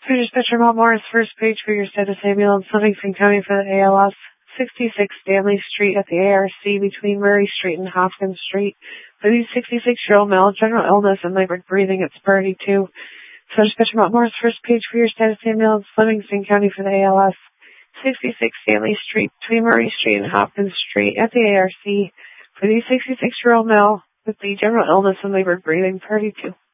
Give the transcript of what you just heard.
So dispatcher Mount Morris, first page for your status ambulance, Livingston County for the ALS, 66 Stanley Street at the ARC between Murray Street and Hopkins Street. For the 66-year-old male, general illness and labored breathing, it's priority 2. So dispatcher Mount Morris, first page for your status ambulance, Livingston County for the ALS, 66 Stanley Street between Murray Street and Hopkins Street at the ARC. For the 66-year-old male with the general illness and labored breathing, priority 2.